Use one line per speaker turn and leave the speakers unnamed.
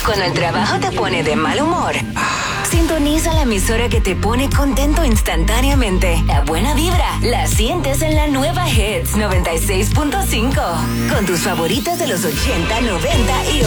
Cuando el trabajo te pone de mal humor, sintoniza la emisora que te pone contento instantáneamente. La buena vibra la sientes en la nueva Hits 96.5. Con tus favoritas de los 80, 90 y